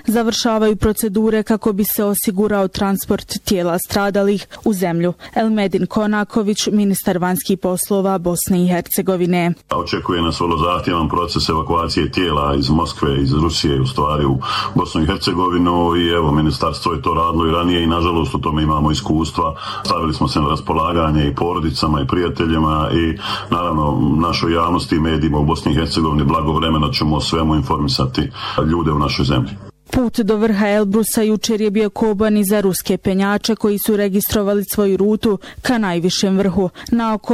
završavaju procedure kako bi se osigurao transport tijela stradalih u zemlju. Elmedin Konaković, ministar vanjskih poslova Bosne i Hercegovine. Očekuje nas vrlo zahtjevan proces evakuacije tijela iz Moskve, iz Rusije, u stvari u Bosnu i Hercegovinu, i evo, ministarstvo je to radilo i ranije i nažalost u tome imamo iskustva. Stavili smo se na raspolaganje i porodicama i prijateljima i naravno našoj javnosti i medijima u Bosni i Hercegovini blagovremeno ćemo o svemu informisati ljude u našoj zemlji. Put do vrha Elbrusa jučer je bio koban i za ruske penjače koji su registrovali svoju rutu ka najvišem vrhu. Na oko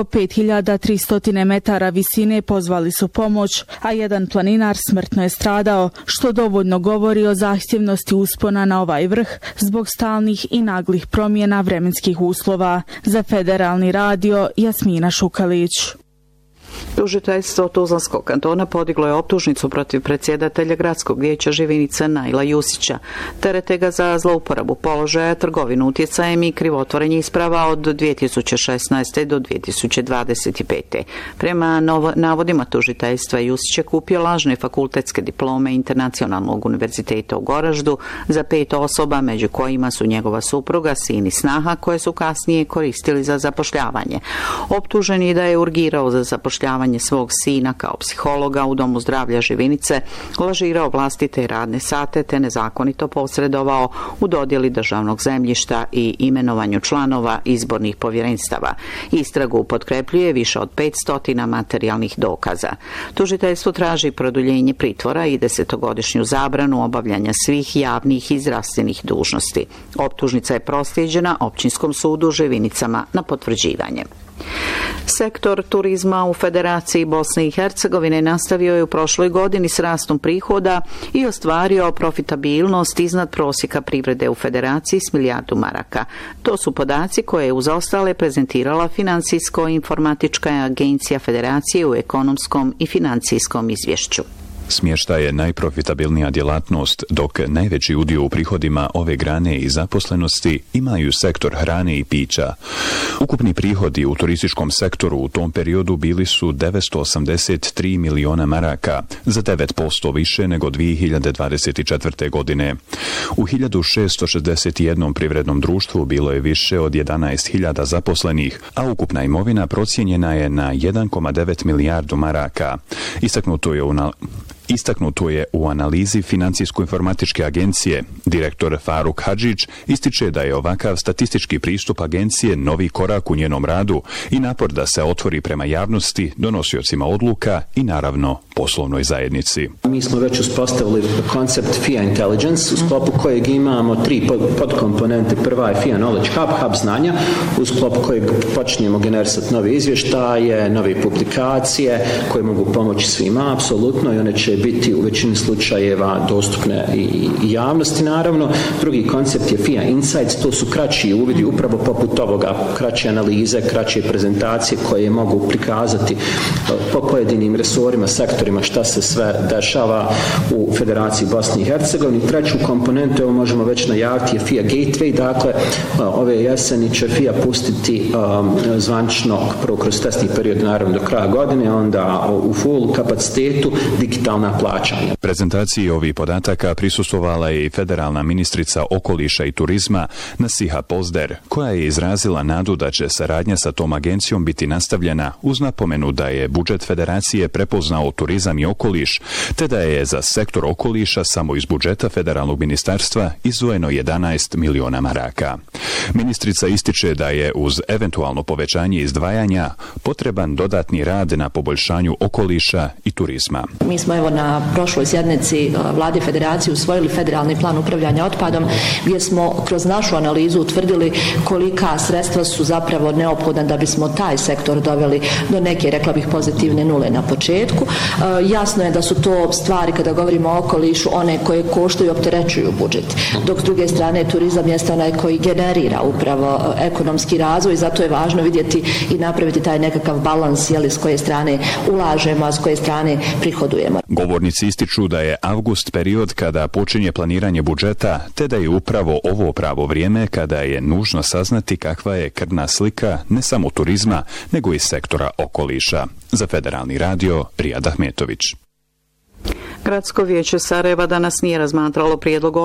5300 metara visine pozvali su pomoć, a jedan planinar smrtno je stradao, što dovoljno govori o zahtjevnosti uspona na ovaj vrh zbog stalnih i naglih promjena vremenskih uslova. Za Federalni radio, Jasmina Šukalić. Tužiteljstvo Tuzlanskog kantona podiglo je optužnicu protiv predsjedatelja gradskog vijeća Živinice Naila Jusića. Terete ga za zlouporabu položaja, trgovinu utjecajem i krivotvorenje isprava od 2016. do 2025. Prema navodima tužiteljstva, Jusić je kupio lažne fakultetske diplome Internacionalnog univerziteta u Goraždu za 5 osoba, među kojima su njegova supruga, sin i snaha, koje su kasnije koristili za zapošljavanje. Optužen je da je urgirao za zapošljavanje svog sina kao psihologa u Domu zdravlja Živinice, lažirao vlastite radne sate te nezakonito posredovao u dodjeli državnog zemljišta i imenovanju članova izbornih povjerenstava. Istragu potkrepljuje više od 500 materijalnih dokaza. Tužiteljstvo traži produljenje pritvora i 10-godišnju zabranu obavljanja svih javnih i zdravstvenih dužnosti. Optužnica je proslijeđena Općinskom sudu Živinicama na potvrđivanje. Sektor turizma u Federaciji Bosne i Hercegovine nastavio je u prošloj godini s rastom prihoda i ostvario profitabilnost iznad prosjeka privrede u Federaciji s milijardu maraka. To su podaci koje je uz ostale prezentirala Financijsko-informatička agencija Federacije u ekonomskom i financijskom izvješću. Smještaj je najprofitabilnija djelatnost, dok najveći udio u prihodima ove grane i zaposlenosti imaju sektor hrane i pića. Ukupni prihodi u turističkom sektoru u tom periodu bili su 983 miliona maraka, za 9% više nego 2024. godine. U 1661 privrednom društvu bilo je više od 11.000 zaposlenih, a ukupna imovina procijenjena je na 1,9 milijardu maraka. Istaknuto je u analizi Financijsko-informatičke agencije. Direktor Faruk Hadžić ističe da je ovakav statistički pristup agencije novi korak u njenom radu i napor da se otvori prema javnosti, donosiocima odluka i naravno poslovnoj zajednici. Mi smo već uspostavili koncept FIA Intelligence, u sklopu kojeg imamo 3 podkomponente. Prva je FIA Knowledge Hub, hub znanja, u sklopu kojeg počinjemo generisati nove izvještaje, nove publikacije koje mogu pomoći svima, apsolutno, i one će biti u većini slučajeva dostupne i javnosti, naravno. Drugi koncept je FIA Insights, to su kraći uvidi, upravo poput ovoga, kraće analize, kraće prezentacije koje mogu prikazati po pojedinim resorima, sektorima šta se sve dešava u Federaciji Bosne i Hercegovine. Treću komponentu, evo možemo već najaviti, je FIA Gateway, dakle ove jeseni će FIA pustiti zvančno, prvo kroz testni period, naravno do kraja godine, onda u full kapacitetu digitalna plaćanja. Prezentaciji ovih podataka prisustvovala je i federalna ministrica okoliša i turizma Nasiha Pozder, koja je izrazila nadu da će saradnja sa tom agencijom biti nastavljena uz napomenu da je budžet federacije prepoznao turizam i okoliš, te da je za sektor okoliša samo iz budžeta federalnog ministarstva izdvojeno 11 miliona maraka. Ministrica ističe da je uz eventualno povećanje izdvajanja potreban dodatni rad na poboljšanju okoliša i turizma. Mi smo evo na prošloj sjednici Vlade Federacije usvojili federalni plan upravljanja otpadom, gdje smo kroz našu analizu utvrdili kolika sredstva su zapravo neophodna da bismo taj sektor doveli do neke, rekla bih, pozitivne nule na početku. Jasno je da su to stvari, kada govorimo o okolišu, one koje koštaju i opterećuju budžet. Dok s druge strane turizam jeste onaj koji generira upravo ekonomski razvoj, zato je važno vidjeti i napraviti taj nekakav balans, jeli, s koje strane ulažemo, a s koje strane prihodujemo. Govornici ističu da je avgust period kada počinje planiranje budžeta, te da je upravo ovo pravo vrijeme kada je nužno saznati kakva je krvna slika ne samo turizma, nego i sektora okoliša. Za Federalni radio, Rijad Ahmetović. Gradsko vijeće Sarajeva danas nije razmatralo prijedlog